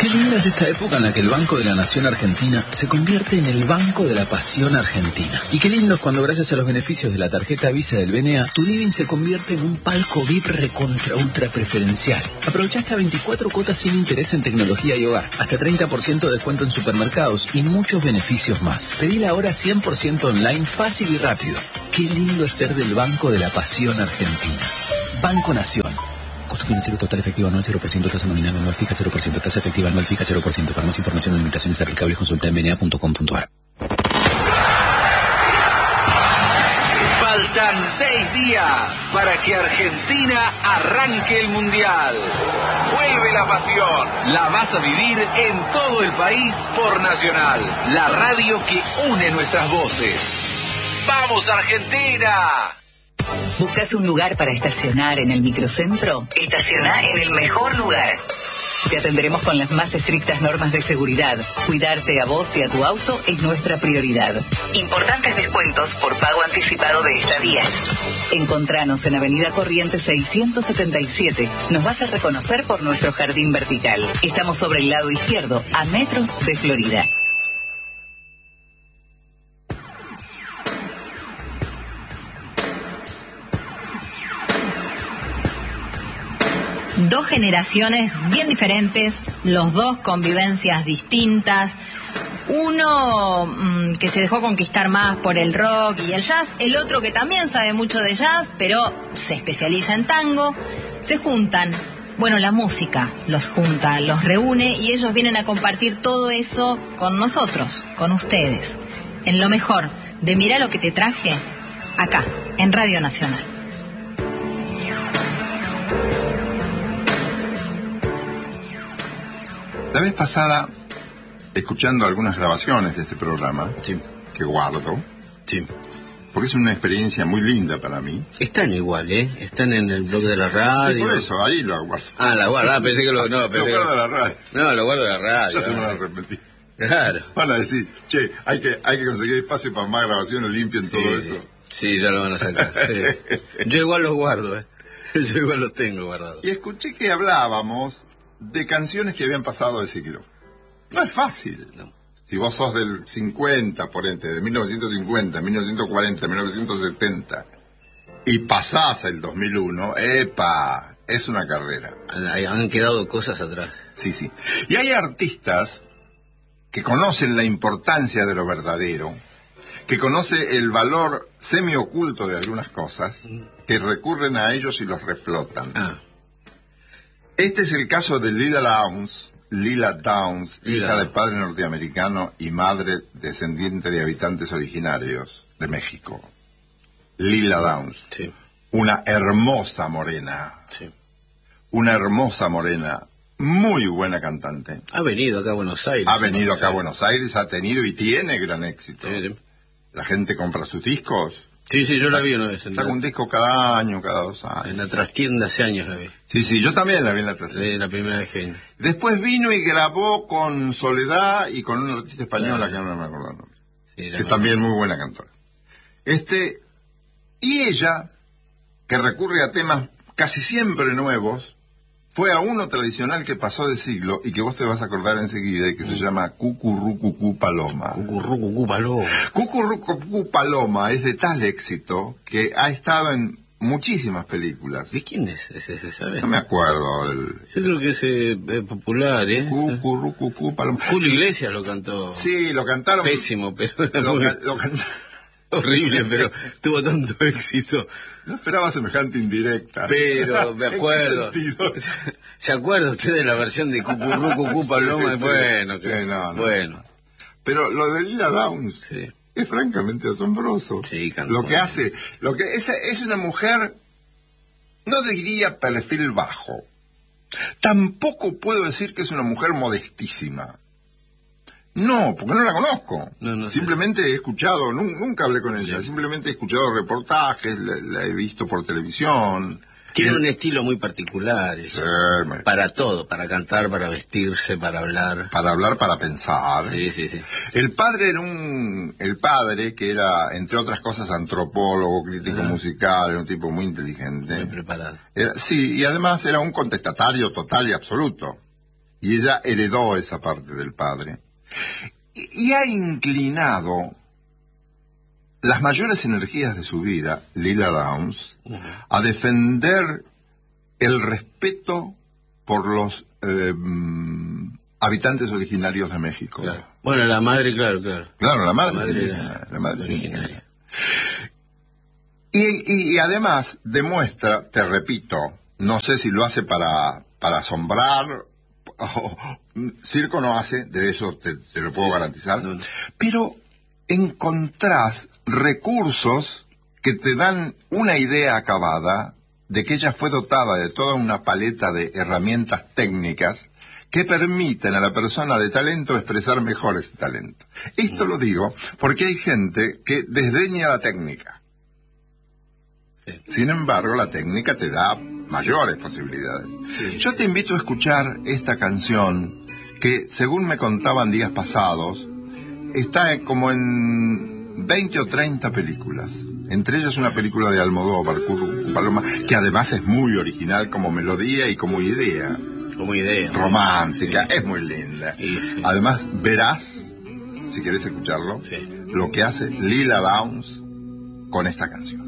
Qué linda es esta época en la que el Banco de la Nación Argentina se convierte en el Banco de la Pasión Argentina. Y qué lindo es cuando, gracias a los beneficios de la tarjeta Visa del BNA, tu living se convierte en un palco VIP recontra ultra preferencial. Aprovecha hasta 24 cuotas sin interés en tecnología y hogar, hasta 30% de descuento en supermercados y muchos beneficios más. Pedila ahora 100% online, fácil y rápido. Qué lindo es ser del Banco de la Pasión Argentina. Banco Nación. Costo financiero total efectivo anual 0%, tasa nominal anual fija 0%, tasa efectiva anual fija 0%. Para más información o limitaciones aplicables consulta en bna.com.ar. Faltan 6 días para que Argentina arranque el Mundial. Vuelve la pasión. La vas a vivir en todo el país por Nacional, la radio que une nuestras voces. ¡Vamos, Argentina! ¿Buscas un lugar para estacionar en el microcentro? Estaciona en el mejor lugar. Te atenderemos con las más estrictas normas de seguridad. Cuidarte a vos y a tu auto es nuestra prioridad. Importantes descuentos por pago anticipado de estadías. Encontranos en Avenida Corrientes 677. Nos vas a reconocer por nuestro jardín vertical. Estamos sobre el lado izquierdo, a metros de Florida. Dos generaciones bien diferentes, los dos con vivencias distintas. Uno que se dejó conquistar más por el rock y el jazz, el otro que también sabe mucho de jazz, pero se especializa en tango. Se juntan, bueno, la música los junta, los reúne y ellos vienen a compartir todo eso con nosotros, con ustedes. En lo mejor de Mirá lo que te traje, acá, en Radio Nacional. La vez pasada, escuchando algunas grabaciones de este programa, sí, que guardo, sí, porque es una experiencia muy linda para mí. Están igual, Están en el blog de la radio. Sí, por eso, ahí lo guardo. Ah, la guardo, pensé que lo... No, pensé lo guardo de la radio. No, lo guardo de la radio. Ya se me van a arrepentir. Claro. Van a decir, che, hay que conseguir espacio para más grabaciones, limpien todo eso. Sí, ya lo van a sacar. Sí. Yo igual los guardo, Yo igual los tengo guardados. Y escuché que hablábamos de canciones que habían pasado de siglo. No es fácil. No. Si vos sos del 50, por ejemplo, de 1950, 1940, 1970, y pasás el 2001, ¡epa! Es una carrera. Han quedado cosas atrás. Sí, sí. Y hay artistas que conocen la importancia de lo verdadero, que conoce el valor semioculto de algunas cosas, que recurren a ellos y los reflotan. Este es el caso de Lila Downs, hija de padre norteamericano y madre descendiente de habitantes originarios de México. Lila Downs, sí, una hermosa morena, sí, una hermosa morena, muy buena cantante. Ha venido acá a Buenos Aires. Ha venido acá a Buenos Aires, ha tenido y tiene gran éxito. Sí, sí. La gente compra sus discos. Sí, yo la vi una vez. Saca un disco cada año, cada 2 años. En la trastienda hace años la vi. Sí, yo también la vi en la trastienda. La primera vez que vine. Después vino y grabó con Soledad y con una artista española que no me acuerdo el nombre. Sí, que también muy buena cantora. Y ella, que recurre a temas casi siempre nuevos, fue a uno tradicional que pasó de siglo y que vos te vas a acordar enseguida y que se llama Cucurrucucú Paloma. Cucurrucucú Paloma. Cucurrucucú Paloma es de tal éxito que ha estado en muchísimas películas. ¿De quién es ese, sabes? No me acuerdo. Yo creo que es popular, Cucurrucucú Paloma. Julio Iglesias lo cantó. Sí, lo cantaron. Pésimo, pero... Lo cantaron. Horrible, pero tuvo tanto éxito. No esperaba semejante indirecta. Pero me acuerdo. ¿Se acuerda usted de la versión de Cucurrucucú Paloma? Sí, bueno, sí, no. Bueno. Pero lo de Lila Downs, sí, es francamente asombroso. Sí, cantó. Lo que hace, es una mujer, no diría perfil bajo. Tampoco puedo decir que es una mujer modestísima. No, porque no la conozco. No, simplemente he escuchado, nunca hablé con ella, simplemente he escuchado reportajes, la he visto por televisión. Tiene un estilo muy particular. Sí, para todo, para cantar, para vestirse, para hablar. Para hablar, para pensar. Sí. El padre que era, entre otras cosas, antropólogo, crítico musical, era un tipo muy inteligente. Muy preparado. Sí, y además era un contestatario total y absoluto. y ella heredó esa parte del padre, y ha inclinado las mayores energías de su vida, Lila Downs, a defender el respeto por los habitantes originarios de México. Claro. Bueno, la madre, claro. Claro, la madre originaria. Y además demuestra, te repito, no sé si lo hace para asombrar, circo no hace, de eso te lo puedo garantizar, pero encontrás recursos que te dan una idea acabada de que ella fue dotada de toda una paleta de herramientas técnicas que permiten a la persona de talento expresar mejor ese talento. Esto lo digo porque hay gente que desdeña la técnica. Sin embargo, la técnica te da mayores posibilidades. Sí. Yo te invito a escuchar esta canción que, según me contaban días pasados, está como en 20 o 30 películas. Entre ellas una película de Almodóvar, Paloma, que además es muy original como melodía y como idea. Romántica, sí. Es muy linda. Sí. Además, verás, si querés escucharlo, lo que hace Lila Downs con esta canción.